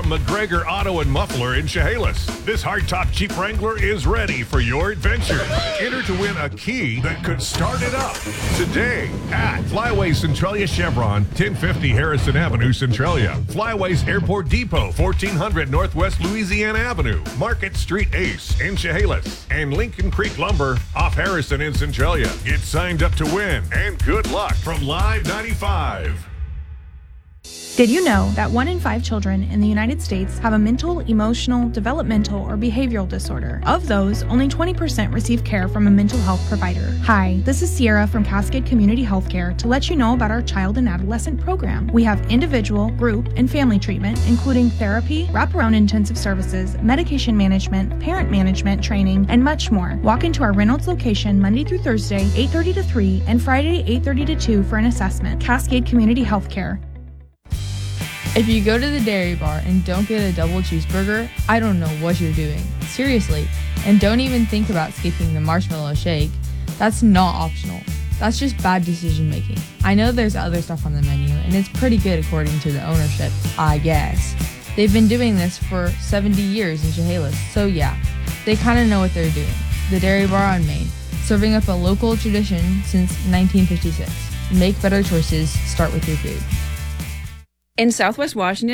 from McGregor Auto and Muffler in Chehalis. This hardtop Jeep Wrangler is ready for your adventure. Enter to win a key that could start it up today at Flyway Centralia Chevron, 1050 Harrison Avenue, Centralia. Flyways Airport Depot, 1400 Northwest Louisiana Avenue. Market Street Ace in Chehalis. And Lincoln Creek Lumber off Harrison in Centralia. Get signed up to win and good luck from Live 95. Did you know that 1 in 5 children in the United States have a mental, emotional, developmental, or behavioral disorder? Of those, only 20% receive care from a mental health provider. Hi, this is Sierra from Cascade Community Healthcare to let you know about our child and adolescent program. We have individual, group, and family treatment, including therapy, wraparound intensive services, medication management, parent management training, and much more. Walk into our Reynolds location Monday through Thursday, 8:30 to 3, and Friday, 8:30 to 2 for an assessment. Cascade Community Healthcare. If you go to the Dairy Bar and don't get a double cheeseburger, I don't know what you're doing. Seriously. And don't even think about skipping the marshmallow shake. That's not optional. That's just bad decision making. I know there's other stuff on the menu, and it's pretty good according to the ownership, I guess. They've been doing this for 70 years in Chehalis, so yeah, they kind of know what they're doing. The Dairy Bar on Main, serving up a local tradition since 1956. Make better choices, start with your food. In Southwest Washington,